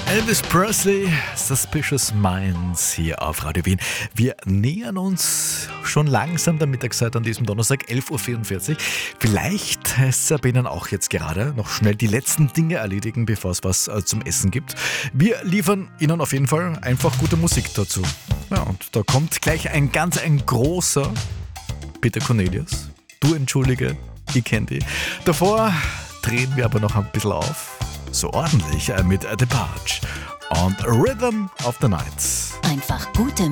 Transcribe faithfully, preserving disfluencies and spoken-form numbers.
Elvis Presley, Suspicious Minds hier auf Radio Wien. Wir nähern uns schon langsam der Mittagszeit an diesem Donnerstag, elf Uhr vierundvierzig. Vielleicht heißt es ja bei Ihnen auch jetzt gerade noch schnell die letzten Dinge erledigen, bevor es was äh, zum Essen gibt. Wir liefern Ihnen auf jeden Fall einfach gute Musik dazu. Ja, und da kommt gleich ein ganz ein großer Peter Cornelius. Du entschuldige, ich kenne dich. Davor drehen wir aber noch ein bisschen auf. So ordentlich äh, mit The Barge und Rhythm of the Night. Einfach gute